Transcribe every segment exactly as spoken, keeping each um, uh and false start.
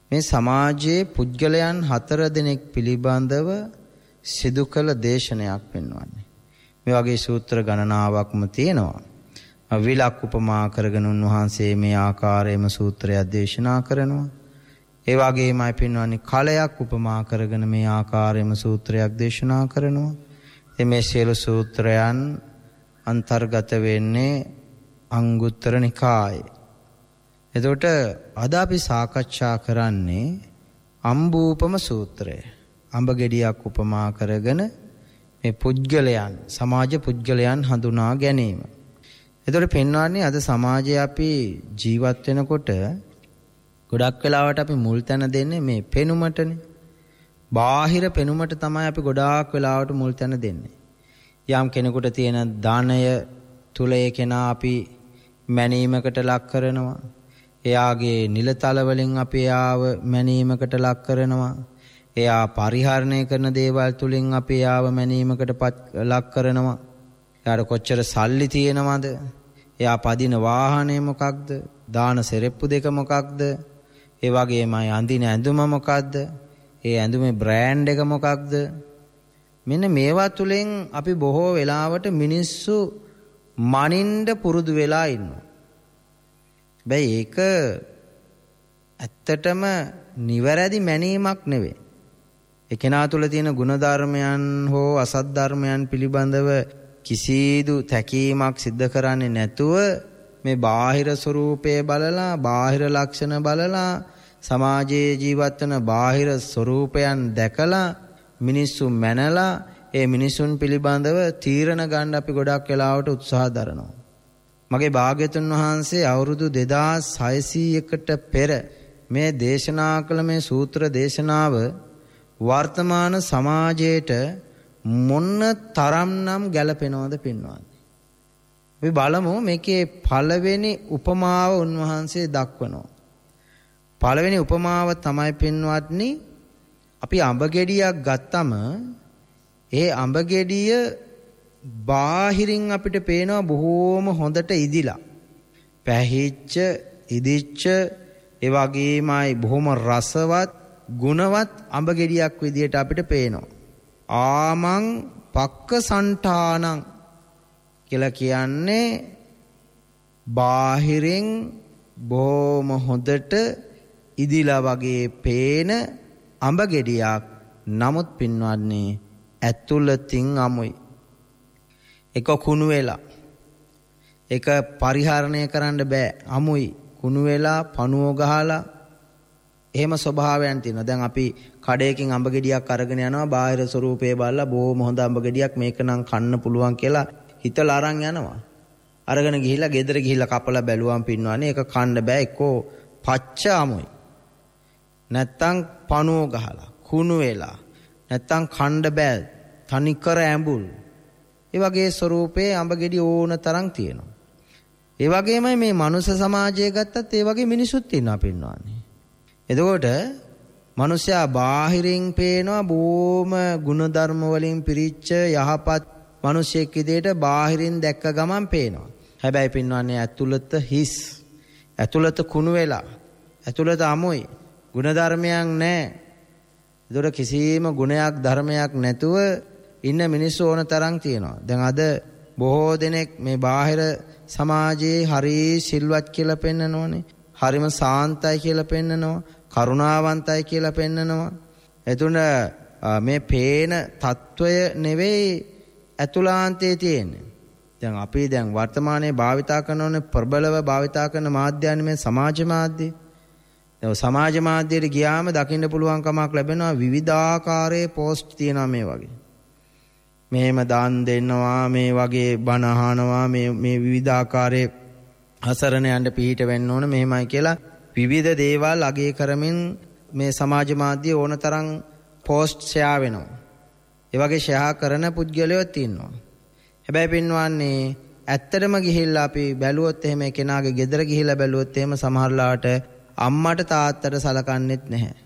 මේ සමාජයේ පුද්ගලයන් හතර දෙනෙක් පිළිබඳව සිදු කළ දේශනයක් වෙනවන්නේ. මේ වගේ සූත්‍ර ගණනාවක්ම තියෙනවා. විලක් උපමා කරගෙන උන්වහන්සේ මේ ආකාරයේම සූත්‍රයක් දේශනා කරනවා. ඒ වගේමයි පින්වන්නේ කලයක් උපමා කරගෙන මේ ආකාරයේම සූත්‍රයක් දේශනා කරනවා. මේ සියලු සූත්‍රයන් අන්තර්ගත වෙන්නේ අංගුත්තර නිකායේ. එතකොට අද අපි සාකච්ඡා කරන්නේ අම්බූපම සූත්‍රය. අඹ ගෙඩියක් උපමා කරගෙන මේ පුද්ගලයන්, සමාජ පුද්ගලයන් හඳුනා ගැනීම. එතකොට පෙන්වන්නේ අද සමාජයේ අපි ජීවත් වෙනකොට ගොඩක් වෙලාවට අපි මුල් තැන දෙන්නේ මේ පෙනුමටනේ. බාහිර පෙනුමට තමයි අපි ගොඩාක් වෙලාවට මුල් තැන දෙන්නේ. යම් කෙනෙකුට තියෙන දානය තුල ඒ කෙනා අපි මැනීමකට ලක් කරනවා. එයාගේ නිලතල වලින් අපි එයාව මැනීමකට ලක් කරනවා. එයා පරිහරණය කරන දේවල් තුලින් අපි එයාව මැනීමකට ලක් කරනවා. එයාට කොච්චර සල්ලි තියෙනවද? එයා පදින වාහනේ මොකක්ද? දාන සෙරෙප්පු දෙක මොකක්ද? ඒ වගේමයි අඳින ඇඳුම මොකක්ද? ඒ ඇඳුමේ බ්‍රෑන්ඩ් එක මොකක්ද? මෙන්න මේවා තුලින් අපි බොහෝ වෙලාවට මිනිස්සු මනින්න පුරුදු වෙලා ඉන්නවා. බෑ ඒක ඇත්තටම නිවැරදි මැනීමක් නෙවෙයි. ඒ කෙනා තුළ තියෙන ගුණධර්මයන් හෝ අසත් ධර්මයන් පිළිබඳව කිසිදු තැකීමක් සිද්ධ කරන්නේ නැතුව මේ බාහිර ස්වરૂපය බලලා, බාහිර ලක්ෂණ බලලා, සමාජයේ ජීවත් වෙන බාහිර ස්වરૂපයන් දැකලා මිනිස්සු මැනලා ඒ මිනිසුන් පිළිබඳව තීරණ ගන්න අපි ගොඩක් වෙලාවට උත්සාහ දරනවා. මගේ භාග්‍යතුන් වහන්සේ අවුරුදු දෙදාස් හයසීයකට පෙර මේ දේශනා කළ මේ සූත්‍ර දේශනාව වර්තමාන සමාජයට මොන්න තරම්නම් ගැලපෙනවද පින්වත්නි. අපි බලමු මේකේ පළවෙනි උපමාව උන්වහන්සේ දක්වනවා. පළවෙනි උපමාව තමයි පින්වත්නි අපි අඹ ගෙඩියක් ගත්තම ඒ අඹ ගෙඩිය බාහිරින් අපිට පේනවා බොහෝම හොඳට ඉදිලා. පැහිච්ච, ඉදිච්ච, ඒ වගේමයි බොහොම රසවත්, ගුණවත් අඹ ගෙඩියක් විදියට අපිට පේනවා. ආමං පක්ක සණ්ඨානං කියලා කියන්නේ බාහිරින් බොහොම හොඳට ඉදිලා වගේ පේන අඹ ගෙඩියක්. නමුත් පින්වත්නි ඇතුළතින් අමුයි. එක කුණු වෙලා. ඒක පරිහරණය කරන්න බෑ. අමුයි. කුණු වෙලා, පණුව ගහලා එහෙම ස්වභාවයන් තියෙනවා. දැන් අපි කඩේකින් අඹ ගෙඩියක් අරගෙන යනවා. බාහිර ස්වරූපේ බලලා බොහොම හොඳ අඹ ගෙඩියක් මේක නම් කන්න පුළුවන් කියලා හිතලා අරන් යනවා. අරගෙන ගිහිල්ලා ගෙදර ගිහිල්ලා කපලා බැලුවම් පින්නවනේ ඒක කන්න බෑ. එක්කෝ පච්ච අමුයි. නැත්තම් පණුව ගහලා, කුණු වෙලා. නැත්තම් කන්න බෑ. තනිකර ඇඹුල්. ඒ වගේ ස්වරූපේ අඹ ගෙඩි ඕන තරම් තියෙනවා. ඒ වගේමයි මේ මනුස්ස සමාජය ගත්තත් ඒ වගේ මිනිසුත් ඉන්නවා පින්නවනේ. එතකොට මිනිසයා බාහිරින් පේනවා බොහොම ගුණධර්ම වලින් පිරිච්ච යහපත් මිනිසෙක් විදියට බාහිරින් දැක්ක ගමන් පේනවා. හැබැයි පින්නවන්නේ ඇතුළත හිස්. ඇතුළත කුණු වෙලා. ඇතුළත අමුයි. ගුණධර්මයක් නැහැ. ඒතර කිසිම ගුණයක් ධර්මයක් නැතුව ඉන්න මිනිස්සු ඕන තරම් තියෙනවා. දැන් අද බොහෝ දෙනෙක් මේ බාහිර සමාජයේ හරි සිල්වත් කියලා පෙන්නනෝනේ. හරිම සාන්තයි කියලා පෙන්නනවා. කරුණාවන්තයි කියලා පෙන්නනවා. එතුණ මේ පේන తত্ত্বය නෙවෙයි ඇතුළාන්තයේ තියෙන්නේ. දැන් අපි දැන් වර්තමානයේ භාවිතා කරනෝනේ ප්‍රබලව භාවිතා කරන මාධ්‍යයන් මේ සමාජ මාධ්‍ය. දැන් සමාජ මාධ්‍යයට ගියාම දකින්න පුළුවන් කමක් ලැබෙනවා විවිධාකාරයේ පෝස්ට් තියෙනවා මේ වගේ. මෙහෙම දාන් දෙන්නවා, මේ වගේ බණ අහනවා, මේ මේ විවිධාකාරයේ හසරණයන්ට පිහිට වෙන්න ඕන මෙහෙමයි කියලා විවිධ දේවල් අගය කරමින් මේ සමාජ මාධ්‍ය ඕනතරම් පෝස්ට් ෂෙයා වෙනවා. ඒ වගේ ෂෙයා කරන පුද්ගලයෝ ඉන්නවා. හැබැයි පින්වන්නේ ඇත්තටම ගිහිල්ලා අපි බැලුවොත් එහෙම කෙනාගේ ගෙදර ගිහිල්ලා බැලුවොත් එහෙම සමහරලාට අම්මට තාත්තට සලකන්නේත් නැහැ.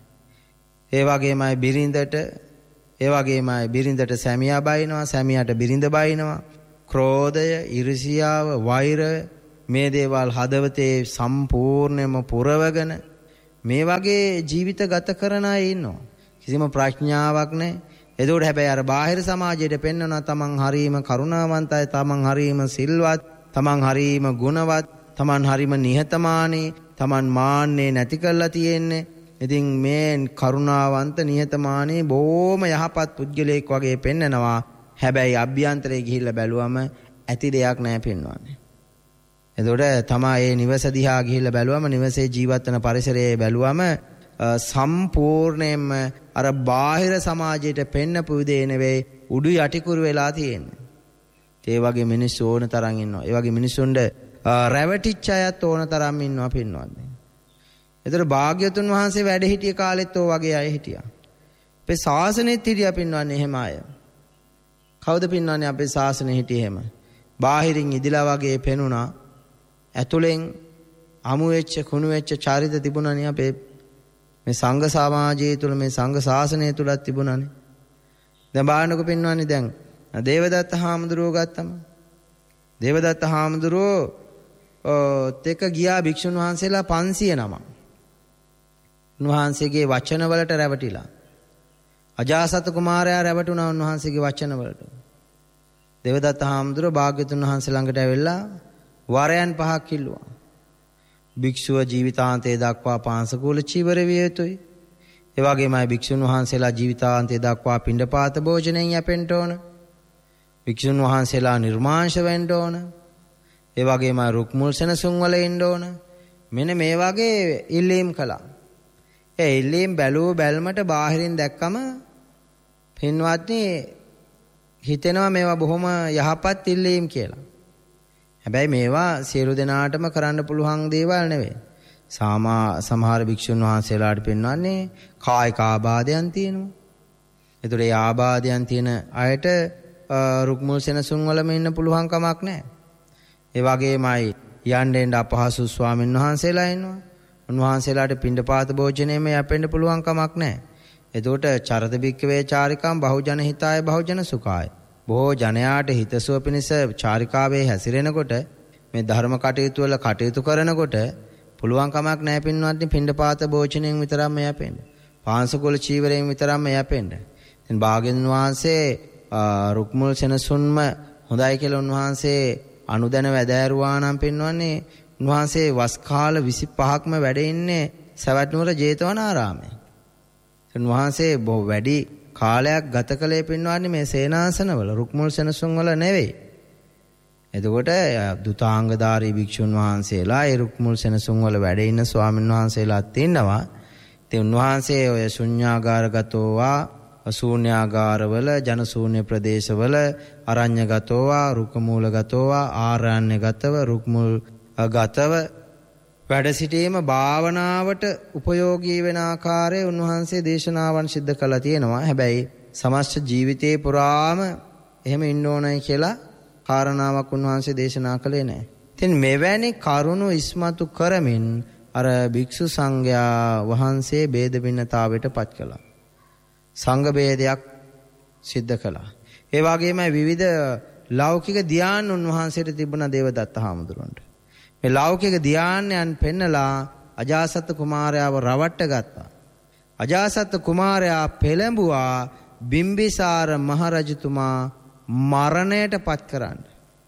ඒ වගේමයි බිරිඳට, ඒ වගේමයි බිරිඳට සැමියා බයිනවා, සැමියාට බිරිඳ බයිනවා. ක්‍රෝධය, ඊර්ෂියාව, වෛරය මේ දේවල් හදවතේ සම්පූර්ණයෙන්ම පුරවගෙන මේ වගේ ජීවිත ගත කරන අය ඉන්නවා. කිසිම ප්‍රඥාවක් නැහැ. එතකොට හැබැයි අර බාහිර සමාජයට පෙන්වනවා තමන් හරීම කරුණාවන්තයි, තමන් හරීම සිල්වත්, තමන් හරීම ගුණවත්, තමන් හරීම නිහතමානී, තමන් මාන්නේ නැති කරලා තියෙන්නේ. ඉතින් මේ කරුණාවන්ත නිහතමානී බොහොම යහපත් පුද්ගලයෙක් වගේ පෙන්නනවා. හැබැයි අභ්‍යන්තරේ ගිහිල්ලා බැලුවම ඇති දෙයක් නැහැ පෙන්වන්නේ. එතකොට තමයි මේ නිවස දිහා ගිහිල්ලා බැලුවම නිවසේ ජීවත් වෙන පරිසරයේ බැලුවම සම්පූර්ණයෙන්ම අර බාහිර සමාජයට පෙන්නපු විදිහේ නෙවෙයි උඩු යටිකුරු වෙලා තියෙන්නේ. ඒ වගේ මිනිස්සු ඕන තරම් ඉන්නවා. ඒ වගේ මිනිස්සුන්ට රැවටිච්ච අයත් ඕන තරම් ඉන්නවා පින්වත්නි. ඒතර භාග්‍යතුන් වහන්සේ වැඩ හිටිය කාලෙත් ඕ වගේ අය හිටියා. අපේ ශාසනෙත් හිටියා පින්වත්නි එහෙම අය. කවුද පින්වත්නි අපේ ශාසනෙ හිටියේ එහෙම? බාහිරින් ඉදිලා වගේ පෙනුණා. ඇතුලෙන් අමු වෙච්ච කුණු වෙච්ච චරිත තිබුණානේ අපේ මේ සංඝ සමාජය තුළ මේ සංඝ ශාසනය තුලත් තිබුණානේ. දැන් බාහනක පින්වත්නි දැන් දේවදත්ත හාමුදුරුවෝ ගත්තම දේවදත්ත හාමුදුරුවෝ තෙක ගියා භික්ෂුන් වහන්සේලා පන්සිය නමක්. උන්වහන්සේගේ වචන වලට රැවටිලා. අජාසත් කුමාරයා රැවටුණා උන්වහන්සේගේ වචන වලට. දේවදත්ත හාමුදුරුවෝ භාග්‍යතුන් වහන්සේ ළඟට ඇවිල්ලා වරයන් පහක් කිල්ලුවා. භික්ෂුව ජීවිතාන්තය දක්වා පාංශකූල චීවර විය යුතුයි. ඒ වගේමයි භික්ෂුන් වහන්සේලා ජීවිතාන්තය දක්වා පිණ්ඩපාත භෝජනයෙන් යැපෙන්න ඕන. භික්ෂුන් වහන්සේලා නිර්මාංශ වෙන්න ඕන. ඒ වගේමයි රුක් මුල් සෙනසුන් වල ඉන්න ඕන. මෙන්න මේ වගේ ඉල්ලීම් කළා. ඒ ඉල්ලීම් බැලුව බැල්මට බාහිරින් දැක්කම පින්වත්නි හිතෙනවා මේවා බොහොම යහපත් ඉල්ලීම් කියලා. හැබැයි මේවා සියලු දෙනාටම කරන්න පුළුවන් දේවල් නෙවෙයි. සාමා සමහර භික්ෂුන් වහන්සේලාට පෙන්වන්නේ කායික ආබාධයන් තියෙනවා. ඒතර ඒ ආබාධයන් තියෙන අයට රුක් මුල් සෙනසුන් වලම ඉන්න පුළුවන් කමක් නැහැ. ඒ වගේමයි යන්න එන්න අපහසු ස්වාමීන් වහන්සේලා ඉන්නවා. උන්වහන්සේලාට පිණ්ඩපාත භෝජනයේම යැපෙන්න පුළුවන් කමක් නැහැ. එතකොට චරත බික්කවේ චාරිකම් බහුජන හිතාය බහුජන සුඛාය. බොහෝ ජනයාට හිතසුව පිණිස චාරිකාවේ හැසිරෙනකොට මේ ධර්ම කටයුතු වල කටයුතු කරනකොට පුළුවන් කමක් නැහැ පින්වත්නි පිණ්ඩපාත භෝජනයෙන් විතරක්ම යැපෙන්න. පාංශකූල චීවරයෙන් විතරක්ම යැපෙන්න. දැන් භාග්‍යවතුන් වහන්සේ රුක් මුල් සෙනසුන්ම හොඳයි කියලා උන්වහන්සේ අනුදැන වැදෑරුවා නම් පින්වන්නේ උන්වහන්සේ වස් කාල විසිපහක්ම වැඩ ඉන්නේ සවැත් නුවර ජේතවනාරාමයේ. උන්වහන්සේ බොහෝ වැඩි කාලයක් ගත කළේ පින්වත්නි මේ සේනාසනවල රුක් මුල් සෙනසුන් වල නෙවෙයි. එතකොට දුතාංගධාරී භික්ෂුන් වහන්සේලා ඒ රුක් මුල් සෙනසුන් වල වැඩ ඉන්න ස්වාමීන් වහන්සේලාත් ඉන්නවා. ඉතින් උන්වහන්සේ ඔය ශුන්‍යාගාරගතෝවා ශූන්‍යාගාරවල ජනශූන්‍ය ප්‍රදේශවල අරඤ්‍යගතෝවා රුක්මූලගතෝවා ආරණ්‍යගතව රුක්මුල් ගතව වැඩ සිටීම භාවනාවට උපයෝගී වෙන ආකාරයේ උන්වහන්සේ දේශනාවන් සිද්ධ කළා තියෙනවා. හැබැයි සමස්ත ජීවිතේ පුරාම එහෙම ඉන්න ඕනයි කියලා කාරණාවක් උන්වහන්සේ දේශනා කළේ නැහැ. ඉතින් මෙවැනි කරුණු ඉස්මතු කරමින් අර භික්ෂු සංඝයා වහන්සේ ભેද භින්නතාවයට පත් කළා. සංඝ ભેදයක් සිද්ධ කළා. ඒ වගේම විවිධ ලෞකික ධ්‍යාන උන්වහන්සේට තිබුණා දේවදත්ත හාමුදුරන්ට. මේ ලෞකික ධ්‍යානයන් පෙන්නලා අජාසත් කුමාරයාව රවට්ට ගත්තා. අජාසත් කුමාරයා පෙළඹුවා බිම්බිසාර මහරජතුමා මරණයට පත් කරන්න.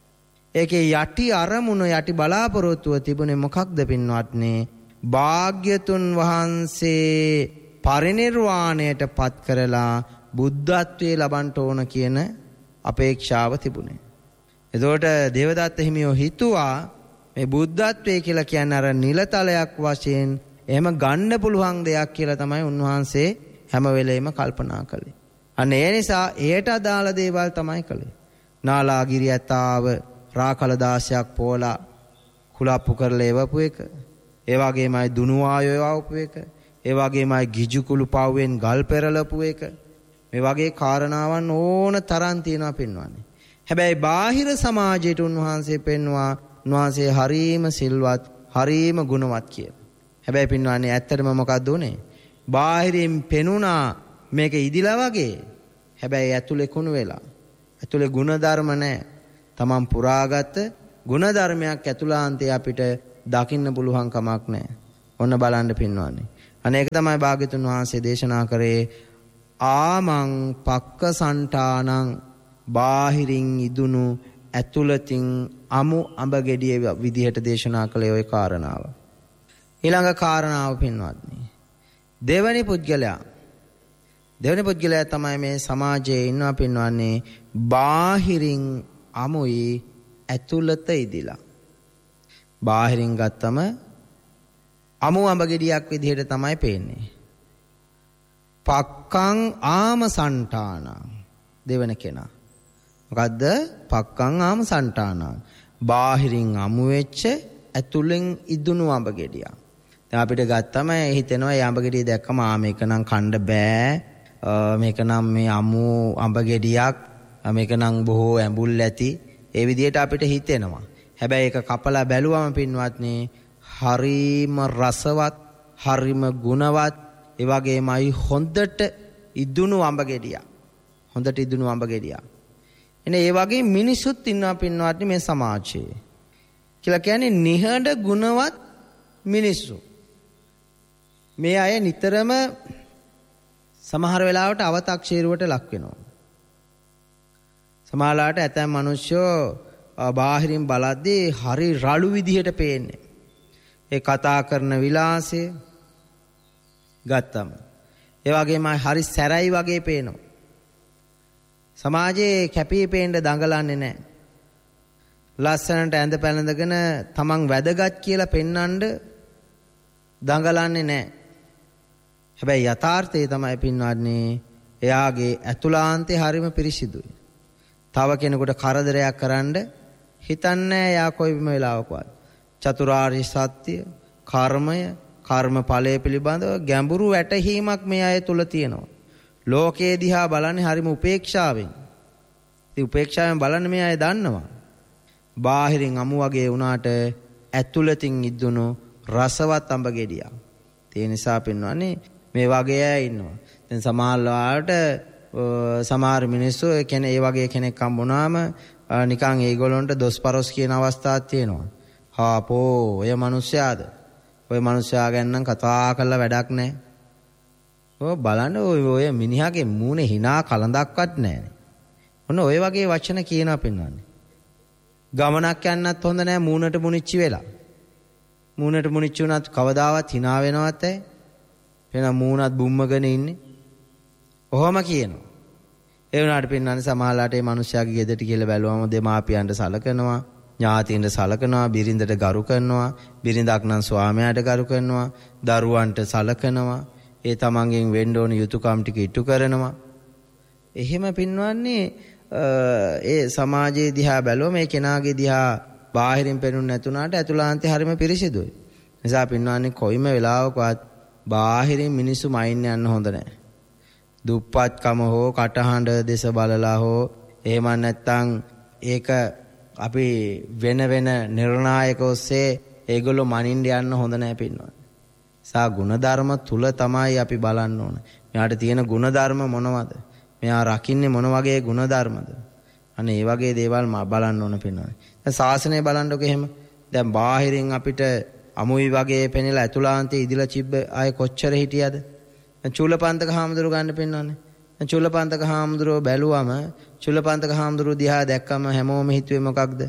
ඒකේ යටි අරමුණ යටි බලාපොරොත්තුව තිබුණේ මොකක්ද පින්වත්නි? භාග්‍යතුන් වහන්සේ පරිනිර්වාණයට පත් කරලා බුද්ධත්වයේ ලබන්න ඕන කියන අපේක්ෂාව තිබුණේ. එතකොට දේවදත්ත හිමියෝ හිතුවා මේ බුද්ධත්වයේ කියලා කියන්නේ අර නිලතලයක් වශයෙන් එහෙම ගන්න පුළුවන් දෙයක් කියලා තමයි උන්වහන්සේ හැම වෙලෙම කල්පනා කළේ. අන්න ඒ නිසා ඒට අදාළ දේවල් තමයි කළේ. නාලාගිරියතාව රාකල දාසයක් පෝලා කුලප්පු කරලා එවපු එක. ඒ වගේමයි දුනුවායෝ වවපු එක. ඒ වගේමයි ගිජුකුළු පව්වෙන් ගල් පෙරලපු එක. මේ වගේ කාරණාවන් ඕන තරම් තියෙනවා පෙන්වන්නේ. හැබැයි බාහිර සමාජයට උන්වහන්සේ පෙන්වුවා උන්වහන්සේ හරීම සිල්වත් හරීම ගුණවත් කියලා. හැබැයි පින්වන්නේ ඇත්තටම මොකක්ද උනේ? බාහිරින් පෙනුණා මේක ඉදිලා වගේ. හැබැයි ඇතුලේ කුණු වෙලා. ඇතුලේ ಗುಣධර්ම නැහැ. තමන් පුරාගත් ಗುಣධර්මයක් ඇතුළාන්තේ අපිට දකින්න පුළුවන් කමක් නැහැ. ඔන්න බලන්න පින්වන්නේ. අනේක තමයි භාග්‍යතුන් වහන්සේ දේශනා කරේ ආමං පක්කසන්ටානං බාහිරින් ඉදුණු ඇතුළතින් අමු අඹ ගෙඩිය විදිහට දේශනා කළේ ওই කාරණාව. ඊළඟ කාරණාව පින්වත්නි. දෙවැනි පුද්ගලයා දෙවැනි පුද්ගලයා තමයි මේ සමාජයේ ඉන්නවා පින්වන්නේ බාහිරින් අමුයි ඇතුළත ඉදිලා. බාහිරින් ගත්තම අමු අඹ ගෙඩියක් විදිහට තමයි පේන්නේ. පක්කං ආම සන්ටානං දෙවන කෙනා. මොකද්ද? පක්කං ආම සන්ටානං. බාහිරින් අමු වෙච්ච ඇතුළෙන් ඉදුණු අඹ ගෙඩියක්. දැන් අපිට ගත්තම හිතෙනවා මේ අඹ ගෙඩිය දැක්කම ආ මේක නම් කන්න බෑ. මේක නම් මේ අමු අඹ ගෙඩියක්. මේක නම් බොහෝ ඇඹුල් ඇති. ඒ විදිහට අපිට හිතෙනවා. හැබැයි ඒක කපලා බැලුවම පින්වත්නි හරිම රසවත්, හරිම ගුණවත්, ඒ වගේමයි හොඳට ඉදුණු අඹ ගෙඩියක්. හොඳට ඉදුණු අඹ ගෙඩියක්. එනේ ඒ වගේ මිනිසුත් ඉන්නවා පින්වත්නි මේ සමාජයේ. කියලා කියන්නේ නිහඬ ගුණවත් මිනිස්සු. මේ අය නිතරම සමහර වෙලාවට අව탁සීරුවට ලක් වෙනවා. සමහරලාට ඇතැම් මිනිස්සු බාහිරින් බලද්දී හරි රළු විදිහට පේන්නේ. ඒ කතා කරන විලාසය ගත්තම. ඒ වගේම හරි සැරයි වගේ පේනවා. සමාජයේ කැපී පේන්න දඟලන්නේ නැහැ. ලස්සනට ඇඳ පැළඳගෙන තමන් වැදගත් කියලා පෙන්වන්න දඟලන්නේ නැහැ. හැබැයි යථාර්ථය තමයි පින්වත්නි එයාගේ ඇතුළාන්තේ හරිම පිරිසිදුයි. තව කෙනෙකුට කරදරයක් කරන්න හිතන්නේ එයා කොයිම වෙලාවකවත්. චතුරාර්ය සත්‍ය, කර්මය, කර්මඵලය පිළිබඳව ගැඹුරු වැටහීමක් මේ අය තුල තියෙනවා. ලෝකයේ දිහා බලන්නේ හරිම උපේක්ෂාවෙන්. ඉතින් උපේක්ෂාවෙන් බලන්න මේ අය දන්නවා. බාහිරින් අමු වගේ වුණාට ඇතුළතින් ඉදුණු රසවත් අඹ ගෙඩියක්. ඒ නිසා පින්වන්නේ මේ වගේ අය ඉන්නවා. දැන් සමහරවිට සමහර මිනිස්සු කියන්නේ ඒ වගේ කෙනෙක් හම්බුනාම නිකන් ඒගොල්ලන්ට දොස්පරොස් කියන අවස්ථාවක් තියෙනවා. හාපෝ ඔය මිනිස්සයාද? ඔය මිනිස්සයා ගැන නම් කතා කරලා වැඩක් නැහැ. ඔය බලන්න ඔය ඔය මිනිහාගේ මූණේ hina කලඳක්වත් නැහැ. ඔන්න ඔය වගේ වචන කියනවා පින්වන්නේ. ගමනක් යන්නත් හොඳ නැහැ මූණට මුනිච්චි වෙලා. මූණට මුනිච්චි වුණත් කවදාවත් hina වෙනවත් ඇයි? වෙන මූණත් බුම්මගෙන ඉන්නේ. ඔහොම කියනවා. ඒ වුණාට පින්නන්නේ සමහරලාට මේ මිනිස්යාගේ ගෙදරට කියලා බැලුවම දෙමාපියන්ට සලකනවා, ඥාතීන්ට සලකනවා, බිරිඳට ගරු කරනවා, බිරිඳක් නම් ස්වාමියාට ගරු කරනවා, දරුවන්ට සලකනවා, ඒ තමන්ගෙන් වෙන්න ඕන යුතුයකම් ටික ඉටු කරනවා. එහෙම පින්වන්නේ ඒ සමාජයේ දිහා බැලුවම මේ කෙනාගේ දිහා බාහිරින් පෙනුනේ නැතුණාට ඇතුළාන්තේ හරිම පිරිසිදුයි. නිසා පින්වන්නේ කොයිම වෙලාවකවත් බාහිරින් මිනිස්සු මයින් යන්න හොඳ නැහැ. දුප්පත්කම හෝ කටහඬ දෙස බලලා හෝ එහෙම නැත්නම් ඒක අපි වෙන වෙන නිර්ණායක ඔස්සේ ඒගොල්ලෝ මනින්න යන්න හොඳ නැහැ පින්වන්නේ. සා ගුණධර්ම තුල තමයි අපි බලන්න ඕන. මෙයාට තියෙන ගුණධර්ම මොනවද? මෙයා රකින්නේ මොන වගේ ගුණධර්මද? අනේ මේ වගේ දේවල් බලන්න ඕන පින්වන්නේ. දැන් ශාසනය බලන්නකො එහෙම. දැන් බාහිරින් අපිට අමුයි වගේ පෙනෙලා ඇතුළාන්තේ ඉදිලා චිබ්බ අය කොච්චර හිටියද? චූලපන්තක හාමුදුරුවෝ ගන්න පෙන්වන්නේ. චූලපන්තක හාමුදුරුවෝ බැලුවම චූලපන්තක හාමුදුරුවෝ දිහා දැක්කම හැමෝම හිතුවේ මොකක්ද?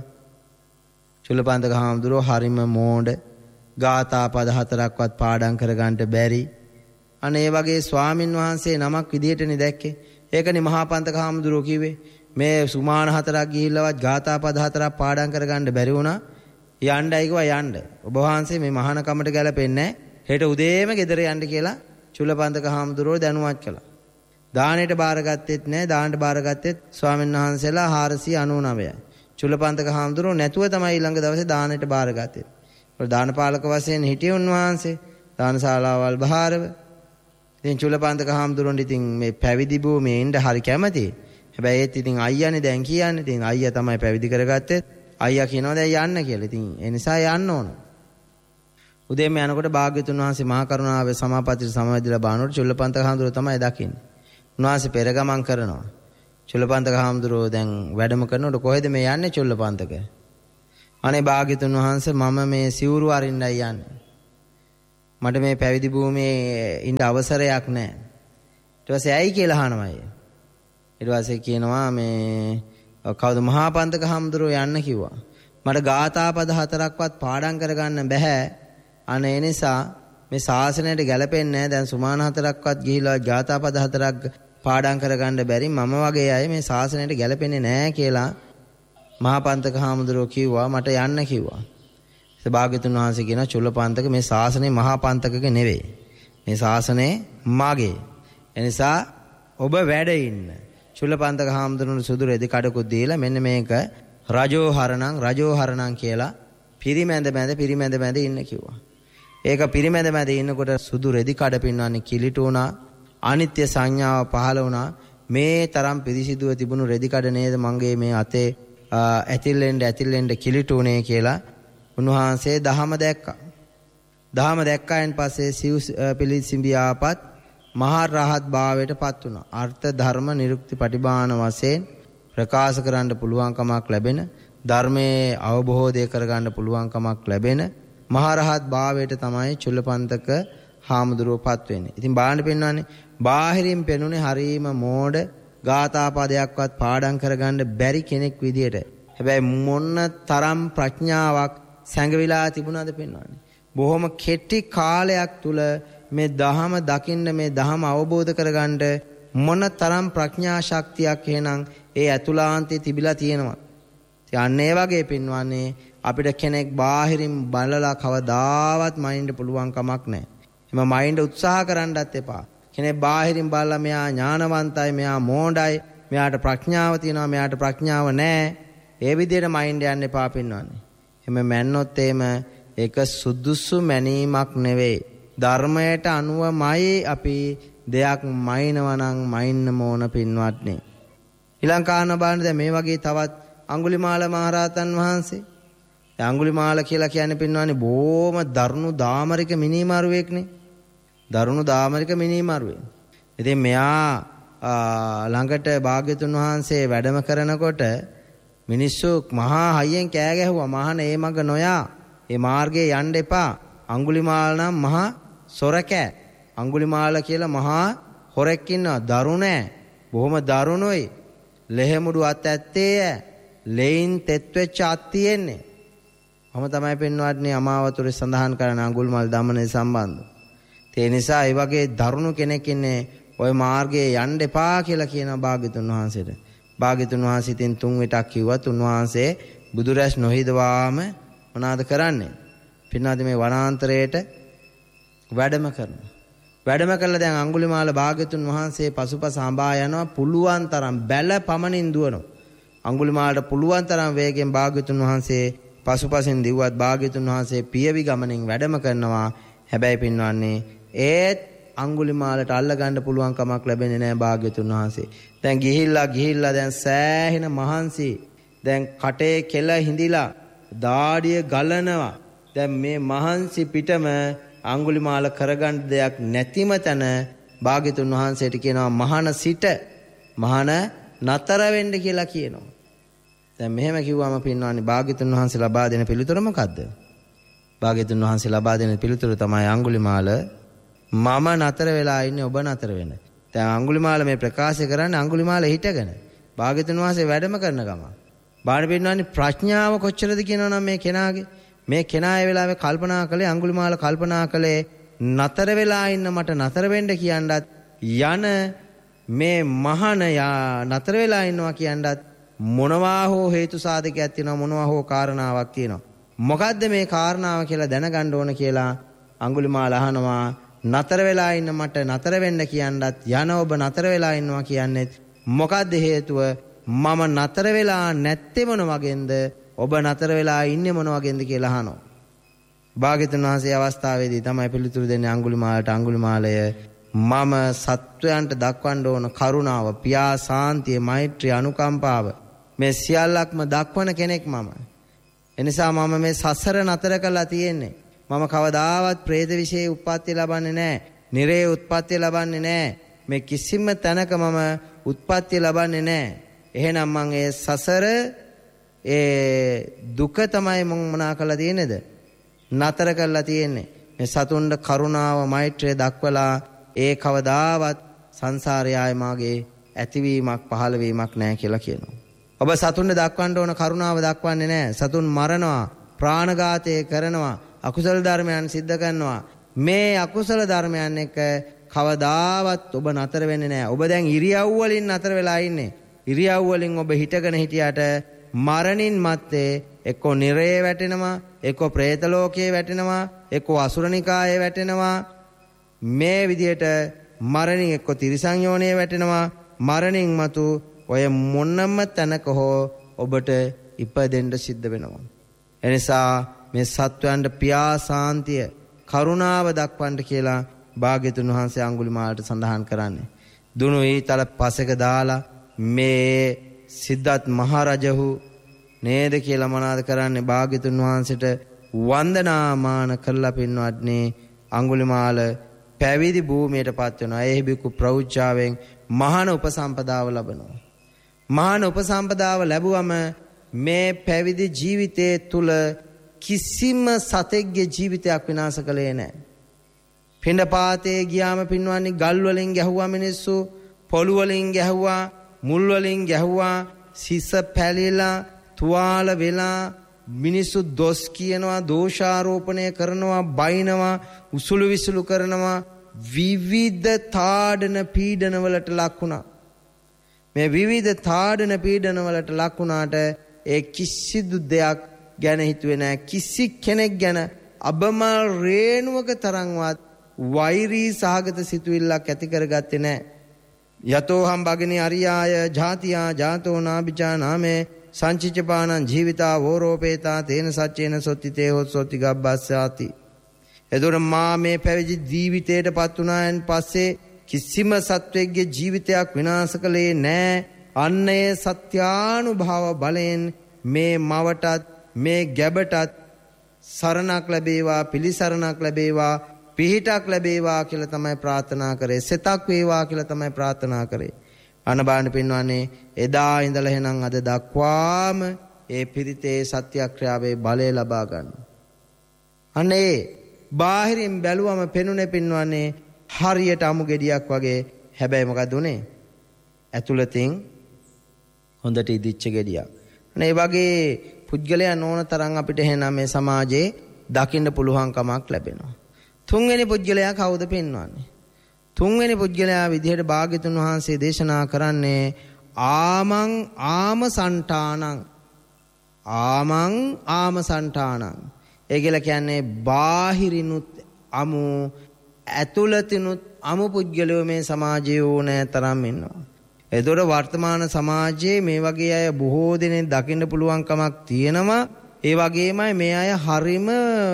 චූලපන්තක හාමුදුරුවෝ හරිම මෝඩ, ගාථා පද හතරක්වත් පාඩම් කරගන්න බැරි. අනේ ඒ වගේ ස්වාමින් වහන්සේ නමක් විදියටනේ දැක්කේ. ඒකනේ මහා පන්තක හාමුදුරුවෝ කිව්වේ. මේ සුමාන හතරක් ගිහිල්ලවත් ගාථා පද හතරක් පාඩම් කරගන්න බැරි වුණා. යන්නයි කිව්වා යන්න. ඔබ වහන්සේ මේ මහානකමට ගැලපෙන්නේ නැහැ. හෙට උදේම ගෙදර යන්න කියලා චූලපන්තක හාමුදුරුවෝ දැනුවත් කළා. දානෙට බාරගත්තෙත් නැහැ. දානට බාරගත්තෙත් ස්වාමීන් වහන්සේලා හාරසිය අනූනවයයි. චූලපන්තක හාමුදුරුවෝ නැතුව තමයි ඊළඟ දවසේ දානෙට බාරගත්තේ. ඒ දානපාලක වශයෙන් හිටිය උන්වහන්සේ දානශාලාවල් බහාරව. ඉතින් චූලපන්තක හාමුදුරුවෝ ඉතින් මේ පැවිදි භූමියේ ඉන්න හරි කැමතියි. හැබැයි ඒත් ඉතින් අයියානේ දැන් කියන්නේ. ඉතින් අයියා තමයි පැවිදි කරගත්තේ. අයියා කියනවා දැන් යන්න කියලා. ඉතින් ඒ නිසා යන්න ඕන. උදේම යනකොට භාග්‍යතුන් වහන්සේ මහා කරුණාවේ සමාපත්තියට සමවැදිලා බානකොට චුල්ලපන්තක හාමුදුරුවෝ තමයි දකින්නේ. උන්වහන්සේ පෙර ගමන් කරනවා. චුල්ලපන්තක හාමුදුරුවෝ දැන් වැඩම කරනකොට කොහෙද මේ යන්නේ චුල්ලපන්තක? අනේ භාග්‍යතුන් වහන්සේ මම මේ සිවුරු අරින්නයි යන්නේ. මට මේ පැවිදි භූමියේ ඉන්න අවසරයක් නැහැ. ඊට පස්සේ ඇයි කියලා අහනවායි. ඊට පස්සේ කියනවා මේ කවුද මහා පන්තක හාමුදුරුවෝ යන්න කිව්වා. මට ගාථා පද හතරක්වත් පාඩම් කරගන්න බෑ. අනේ නිසා මේ ශාසනයට ගැලපෙන්නේ නැහැ. දැන් සුමාන හතරක්වත් ගිහිලා ගාථා පද හතරක් පාඩම් කරගන්න බැරි මම වගේ අය මේ ශාසනයට ගැලපෙන්නේ නැහැ කියලා මහා පන්තක හාමුදුරුවෝ කිව්වා. මට යන්න කිව්වා. ඒ භාග්‍යතුන් වහන්සේ කියනවා චුල්ලපන්තක මේ ශාසනේ මහා පන්තකක නෙවෙයි. මේ ශාසනේ මාගේ. එනිසා ඔබ වැඩ ඉන්න. චුල්ලපන්තක හාමුදුරුවෝ සුදු රෙදි කඩකුත් දීලා මෙන්න මේක රජෝහරණං රජෝහරණං කියලා පිරිමැද මැද පිරිමැද මැද ඉන්න කිව්වා. ඒක පිරිමැද මැද ඉන්නකොට සුදු රෙදි කඩ පින්නන්නේ කිලිට උනා. අනිත්‍ය සංඥාව පහළ වුණා. මේ තරම් පිරිසිදුව තිබුණු රෙදි කඩ නේද මගේ මේ අතේ ඇතිල්ලෙන්ඩ ඇතිල්ලෙන්ඩ කිලිට උනේ කියලා උන්වහන්සේ දහම දැක්කා. දහම දැක්කායන් පස්සේ සිව් පිළිසිඹියාපත් මහා රහත් භාවයට පත් වුණා. අර්ථ ධර්ම නිරුක්ති පටිභාන වශයෙන් ප්‍රකාශ කරන්න පුළුවන්කමක් ලැබෙන, ධර්මයේ අවබෝධය කරගන්න පුළුවන්කමක් ලැබෙන මහා රහත් භාවයට තමයි චුල්ලපන්තක හාමුදුරුවෝ පත් වෙන්නේ. ඉතින් බාහන්න පෙන්වන්නේ බාහිරින් පෙනුනේ හරීම මෝඩ ගාථා පදයක්වත් පාඩම් කරගන්න බැරි කෙනෙක් විදියට. හැබැයි මොන තරම් ප්‍රඥාවක් සැඟවිලා තිබුණාද පෙන්වන්නේ. බොහොම කෙටි කාලයක් තුල මේ දහම දකින්න මේ දහම අවබෝධ කරගන්න මොන තරම් ප්‍රඥා ශක්තියක් එහෙනම් ඒ ඇතුළාන්තයේ තිබිලා තියෙනවා. ඉතින් අන්න ඒ වගේ පෙන්වන්නේ අපිට කෙනෙක් බාහිරින් බලලා කවදාවත් මයින්ඩ් පුළුවන් කමක් නැහැ. එම මයින්ඩ් උත්සාහ කරන්නත් එපා. කෙනෙක් බාහිරින් බලලා මෙයා ඥානවන්තයි, මෙයා මෝඩයි, මෙයාට ප්‍රඥාව තියෙනවා, මෙයාට ප්‍රඥාව නැහැ. ඒ විදිහට මයින්ඩ් යන්න එපා පෙන්වන්නේ. එමෙ මැන්නොත් එහෙම ඒක සුදුසු මැනීමක් නෙවෙයි. ධර්මයට අනුවමයි අපි දෙයක් මයින්වනම් මයින්න මොන පින්වත්නි. ඊළඟ කාරණා බලන්න දැන් මේ වගේ තවත් අඟුලිමාල මහරහතන් වහන්සේ. දැන් අඟුලිමාල කියලා කියන්නේ පින්වත්නි බොහොම දරුණු දාමරික මිනිමරුවෙක්නේ. දරුණු දාමරික මිනිමරුවෙක්. ඉතින් මෙයා ළඟට භාග්‍යතුන් වහන්සේ වැඩම කරනකොට මිනිස්සු මහා හයියෙන් කෑ ගැහුවා. මහාන ඒ මඟ නොයා. ඒ මාර්ගයේ යන්න එපා. අඟුලිමාල නම් මහා සොරකෑ. අඟුලිමාල කියලා මහා හොරෙක් ඉන්නවා. දරුණෑ. බොහොම දරුණුයි. ලෙහෙමුඩු අත් ඇත්තේය. ලෙයින් තෙත් වෙච්ච අත් තියෙන්නේ. මම තමයි පෙන්වන්නේ අමාවතුරේ සඳහන් කරන අඟුලිමාල දමනය සම්බන්ධ. ඒ නිසා ඒ වගේ දරුණු කෙනෙක් ඉන්නේ ওই මාර්ගයේ යන්න එපා කියලා කියන භාග්‍යතුන් වහන්සේට. භාග්‍යතුන් වහන්සේ තින් තුන් විටක් කිව්වත් උන්වහන්සේ බුදුරැස් නොහිදවාම මොනවාද කරන්නේ? පින්නාද මේ වනාන්තරයට වැඩම කරනවා. වැඩම කළා දැන් අඟුලිමාල භාග්‍යතුන් වහන්සේ පසුපස හඹා යනවා. පුළුවන් තරම් බැල පමණින් දුවනවා. අඟුලිමාලට පුළුවන් තරම් වේගෙන් භාග්‍යතුන් වහන්සේ පසුපසින් දිව්වත් භාග්‍යතුන් වහන්සේ පියවි ගමනින් වැඩම කරනවා. හැබැයි පින්වන්නේ ඒත් අඟුලිමාලට අල්ල ගන්න පුළුවන් කමක් ලැබෙන්නේ නැහැ භාග්‍යතුන් වහන්සේ. දැන් ගිහිල්ලා ගිහිල්ලා දැන් සෑහෙන මහන්සි. දැන් කටේ කෙල හිඳිලා දාඩිය ගලනවා. දැන් මේ මහන්සි පිටම අඟුලිමාල කරගන්න දෙයක් නැතිම තැන භාග්‍යතුන් වහන්සේට කියනවා මහාන සිට මහාන නතර වෙන්න කියලා කියනවා. දැන් මෙහෙම කිව්වම පින්වන්නේ භාග්‍යතුන් වහන්සේ ලබා දෙන පිළිතුර මොකද්ද? භාග්‍යතුන් වහන්සේ ලබා දෙන පිළිතුර තමයි අඟුලිමාල මම නතර වෙලා ඉන්නේ ඔබ නතර වෙන. දැන් අඟුලිමාල මේ ප්‍රකාශය කරන්නේ අඟුලිමාල හිටගෙන. භාග්‍යතුන් වහන්සේ වැඩම කරන ගම. බාහිර පින්වන්නේ ප්‍රඥාව කොච්චරද කියනවනම් මේ කෙනාගේ මේ කෙනා ඒ වෙලාවේ කල්පනා කළේ අඟුලිමාල කල්පනා කළේ නතර වෙලා ඉන්න මට නතර වෙන්න කියනවත් යන මේ මහාන නතර වෙලා ඉන්නවා කියනවත් මොනවා හෝ හේතු සාධකයක් තියෙනවා මොනවා හෝ කාරණාවක් තියෙනවා. මොකද්ද මේ කාරණාව කියලා දැනගන්න ඕන කියලා අඟුලිමාල අහනවා. නතර වෙලා ඉන්න මට නතර වෙන්න කියනවත් යන ඔබ නතර වෙලා ඉන්නවා කියන්නේ මොකද්ද හේතුව? මම නතර වෙලා නැත්තේ මොන වගේන්ද? ඔබ නතර වෙලා ඉන්නේ මොන වගේන්ද කියලා අහනවා. භාග්‍යතුන් වහන්සේ අවස්ථාවේදී තමයි පිළිතුරු දෙන්නේ අඟුලිමාලට. අඟුලිමාලය මම සත්වයන්ට දක්වන්න ඕන කරුණාව, පියා සාන්තිය, මෛත්‍රිය, අනුකම්පාව මේ සියල්ලක්ම දක්වන කෙනෙක් මම. එනිසා මම මේ සසර නතර කරලා තියෙන්නේ. මම කවදාවත් പ്രേත විශේෂ උත්පත්ති ලබන්නේ නැහැ. නිරේ උත්පත්ති ලබන්නේ නැහැ. මේ කිසිම තැනක මම උත්පත්ති ලබන්නේ නැහැ. එහෙනම් මම ඒ සසර ඒ දුක තමයි මම මොනා කරලා තියෙන්නේද? නතර කරලා තියෙන්නේ. මේ සතුන්ට කරුණාව මෛත්‍රිය දක්වලා ඒ කවදාවත් සංසාරය ආයේ මාගේ ඇතිවීමක් පහළවීමක් නැහැ කියලා කියනවා. ඔබ සතුන්ට දක්වන්න ඕන කරුණාව දක්වන්නේ නැහැ. සතුන් මරනවා, ප්‍රාණඝාතය කරනවා, අකුසල ධර්මයන් සිද්ධ කරනවා. මේ අකුසල ධර්මයන් එක කවදාවත් ඔබ නතර වෙන්නේ නැහැ. ඔබ දැන් ඉරියව් වලින් නතර වෙලා ඉන්නේ. ඉරියව් වලින් ඔබ හිටගෙන හිටියට මරණින් මත්තේ එක්ක නිරේ වැටෙනවා, එක්ක പ്രേත ලෝකයේ වැටෙනවා, එක්ක අසුරනිකායේ වැටෙනවා. මේ විදිහට මරණින් එක්ක තිරිසන් යෝනියේ වැටෙනවා. මරණින් මතු ඔය මොනම තැනක හෝ ඔබට ඉපදෙන්න සිද්ධ වෙනවා. එනිසා මේ සත්වයන්ට පියාසාන්තිය කරුණාව දක්වන්න කියලා භාග්‍යතුන් වහන්සේ අඟුලිමාලට සඳහන් කරන්නේ. දුනු ඊතල පසෙක දාලා මේ සිද්ධාත් මහරජහු නේද කියලා මනාද කරන්නේ භාග්‍යතුන් වහන්සේට වන්දනාමාන කරලා පින්වත්නි අඟුලිමාල පැවිදි භූමියටපත් වෙනවා. ඒ බිකු ප්‍රෞජ්ජාවෙන් මහාන උපසම්පදාව ලබනවා. මහාන උපසම්පදාව ලැබුවම මේ පැවිදි ජීවිතයේ තුල කිසිම සතෙක්ගේ ජීවිතයක් විනාශ කළේ නැහැ. පින්ඩපාතේ ගියාම පින්වත්නි ගල් වලින් ගැහුවා මිනිස්සු, පොළු වලින් ගැහුවා, මුල් වලින් ගැහුවා, සිස පැලිලා තුවාල වෙලා මිනිස්සු දොස් කියනවා, දෝෂාරෝපණය කරනවා, බයිනවා, උසුළු විසුළු කරනවා, විවිධ තාඩන පීඩන වලට ලක් වුණා. මේ විවිධ තාඩන පීඩන වලට ලක් වුණාට ඒ කිසිදු දෙයක් ගැන හිතුවේ නැහැ. කිසි කෙනෙක් ගැන අබමල් රේණුවක තරම්වත් වෛරී සහගත සිතුවිල්ලක් ඇති කරගත්තේ නැහැ. යතෝහම් භගිනී අරියාය ජාතියා ජාතෝ නාබිචා නාමේ සංචිච්චපානං ජීවිතා වෝරෝපේතා තේන සච්චේන සොත්තිතේ හොස්සොත්ති ගබ්බස්සාති. එතකොට මා මේ පැවිදි ජීවිතයට පත් වුණායන් පස්සේ කිසිම සත්වෙක්ගේ ජීවිතයක් විනාශ කළේ නැහැ. අන්න ඒ සත්‍යානුභව බලෙන් මේ මවටත් මේ ගැබටත් සරණක් ලැබේවා, පිළිසරණක් ලැබේවා, පිහිටක් ලැබේවා කියලා තමයි ප්‍රාර්ථනා කරේ. සෙතක් වේවා කියලා තමයි ප්‍රාර්ථනා කරේ. අනබාන පින්වන්නේ එදා ඉඳලා එහෙනම් අද දක්වාම ඒ පිරිතේ සත්‍යක්‍රියාවේ බලය ලබා ගන්න. අනේ බාහිරින් බැලුවම පෙනුනේ පින්වන්නේ හරියට අමු ගෙඩියක් වගේ. හැබැයි මොකද උනේ? ඇතුළතින් හොඳට ඉදිච්ච ගෙඩියක්. අනේ ඒ වගේ පුද්ගලයන් ඕන තරම් අපිට එහෙනම් මේ සමාජයේ දකින්න පුළුවන්කමක් ලැබෙනවා. තුන්වෙනි පුද්ගලයා කවුද පින්වන්නේ? තුන්වෙනි පුද්ගලයා විදිහට භාග්‍යතුන් වහන්සේ දේශනා කරන්නේ ආමං ආම සන්ටානං. ආමං ආම සන්ටානං. ඒ කියලා කියන්නේ බාහිරිනුත් අමු ඇතුළතිනුත් අමු පුද්ගලයෝ මේ සමාජයේ ඕනෑ තරම් ඉන්නවා. එතකොට වර්තමාන සමාජයේ මේ වගේ අය බොහෝ දෙනෙක් දකින්න පුළුවන්කමක් තියෙනවා. ඒ වගේමයි මේ අය හරිම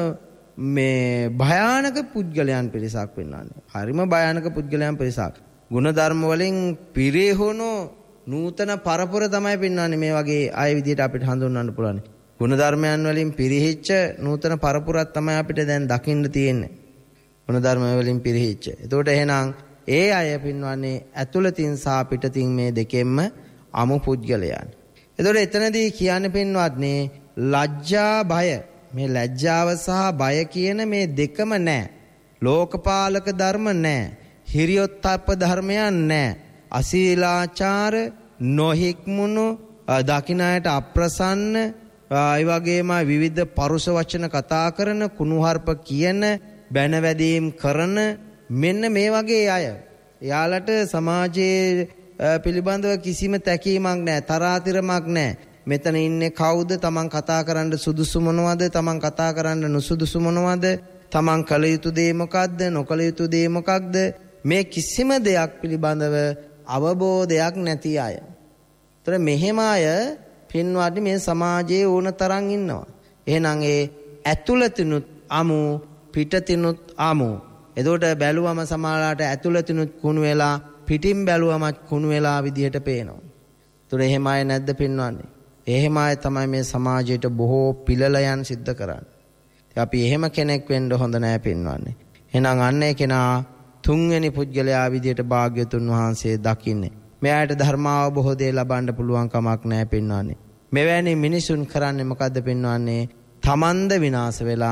මේ භයානක පුද්ගලයන් පිරිසක් වෙනවානේ. හරිම භයානක පුද්ගලයන් පිරිසක්. ගුණධර්ම වලින් පිරිහුණු නූතන පරපුර තමයි පෙන්වන්නේ මේ වගේ අය විදිහට අපිට හඳුන්වන්න පුළුවන්. ගුණධර්මයන් වලින් පිරිහිච්ච නූතන පරපුරක් තමයි අපිට දැන් දකින්න තියෙන්නේ. ගුණධර්ම වලින් පිරිහිච්ච. එතකොට එහෙනම් ඒ අය පින්වන්නේ ඇතුළතින් සහ පිටතින් මේ දෙකෙන්ම අමු පුද්ගලයන්. එතකොට එතනදී කියන්නේ පින්වත්නි ලැජ්ජා බය, මේ ලැජ්ජාව සහ බය කියන මේ දෙකම නැහැ. ලෝකපාලක ධර්ම නැහැ. හිරියොත්ප්ප ධර්මයන් නැහැ. අශීලාචාර, නොහික්මුණු, දකින්නට අප්‍රසන්න, ඒ වගේම විවිධ පරුෂ වචන කතා කරන, කුණුහරුප කියන, බැනවැදීම් කරන මෙන්න මේ වගේ අය. එයාලට සමාජයේ පිළිබඳව කිසිම තැකීමක් නැහැ, තරාතිරමක් නැහැ. මෙතන ඉන්නේ කවුද? තමන් කතා කරන්න සුදුසු මොනවද? තමන් කතා කරන්න නුසුදුසු මොනවද? තමන් කළ යුතු දේ මොකක්ද? නොකළ යුතු දේ මොකක්ද? මේ කිසිම දෙයක් පිළිබඳව අවබෝධයක් නැති අය. ඒතර මෙහෙම අය පින්වත්නි මේ සමාජයේ ඕන තරම් ඉන්නවා. එහෙනම් ඒ ඇතුළතිනුත් අමු, පිටතිනුත් අමු. එතකොට බැලුවම සමාජලාට ඇතුළතිනුත් කුණු වෙලා, පිටින් බැලුවමත් කුණු වෙලා විදිහට පේනවා. ඒතර එහෙම අය නැද්ද පින්වත්නි? එහෙම අය තමයි මේ සමාජයට බොහෝ පිළලයන් සිද්ධ කරන්නේ. අපි එහෙම කෙනෙක් වෙන්න හොඳ නැහැ පින්වත්නි. එහෙනම් අන්න ඒ කෙනා තුන්වෙනි පුද්ගලයා විදියට භාග්‍යතුන් වහන්සේ දකින්නේ. මෙයාට ධර්මාවබෝධය ලබන්න පුළුවන් කමක් නැහැ පින්වත්නි. මෙවැනි මිනිසුන් කරන්නේ මොකද්ද පින්වත්නි? තමන්ද විනාශ වෙලා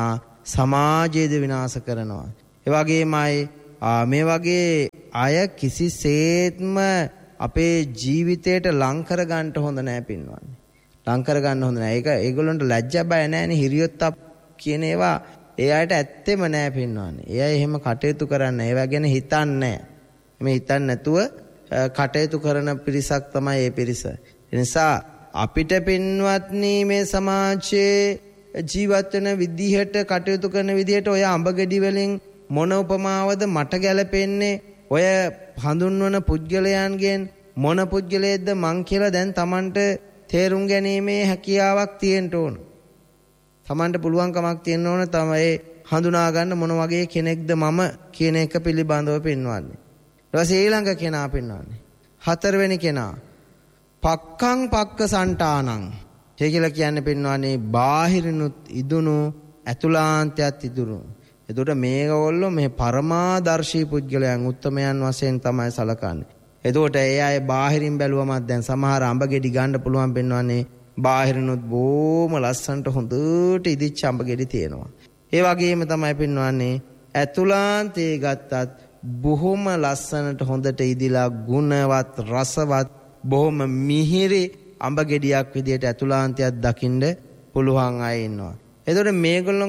සමාජයේද විනාශ කරනවා. ඒ වගේමයි මේ වගේ අය කිසිසේත්ම අපේ ජීවිතයට ලං කර ගන්න හොඳ නැහැ පින්වන්නේ. ලං කර ගන්න හොඳ නැහැ. ඒක ඒගොල්ලන්ට ලැජ්ජා බය නැහැනේ. හිරියොත් අප් කියන ඒවා ඒ අයට ඇත්තෙම නැහැ පින්වන්නේ. ඒ අය එහෙම කටයුතු කරන්නේ ඒවා ගැන හිතන්නේ නැහැ. මේ හිතන්නේ නැතුව කටයුතු කරන පිරිසක් තමයි මේ පිරිස. ඒ නිසා අපිට පින්වත්නි මේ සමාජයේ ජීවත් වෙන විදිහට කටයුතු කරන විදිහට ඔය අඹගෙඩි වලින් මොන උපමාවද මට ගැලපෙන්නේ? ඔය හඳුන්වන පුද්ගලයන්ගෙන් මොන පුද්ගලයෙක්ද මං කියලා දැන් Tamanට තේරුම් ගැනීමේ හැකියාවක් තියෙන්න ඕන. Tamanට පුළුවන්කමක් තියෙන්න ඕන තමයි හඳුනා ගන්න මොන වගේ කෙනෙක්ද මම කියන එක පිළිබඳව පෙන්වන්නේ. ඊට පස්සේ ඊළඟ කෙනා පෙන්වන්නේ. හතරවෙනි කෙනා පක්ඛං පක්ඛ සන්ටානං. ඒ කියලා කියන්නේ පෙන්වන්නේ බාහිරිනුත් ඉදුණු ඇතුළාන්තයත් ඉදුණු. එතකොට මේගොල්ලෝ මේ පරමාදර්ශී පුද්ගලයන් උත්තමයන් වශයෙන් තමයි සලකන්නේ. එතකොට ඒ අය බාහිරින් බැලුවමත් දැන් සමහර අඹ ගෙඩි ගන්න පුළුවන් පෙන්වන්නේ බාහිරිනුත් බොහොම ලස්සනට හොඳට ඉදිච්ච අඹ ගෙඩි තියෙනවා. ඒ වගේම තමයි පෙන්වන්නේ ඇතුළාන්තයේ ගත්තත් බොහොම ලස්සනට හොඳට ඉදිලා ගුණවත් රසවත් බොහොම මිහිරි අඹ ගෙඩියක් විදියට ඇතුළාන්තයක් දකින්න පුළුවන් අය ඉන්නවා. එතකොට මේගොල්ලෝ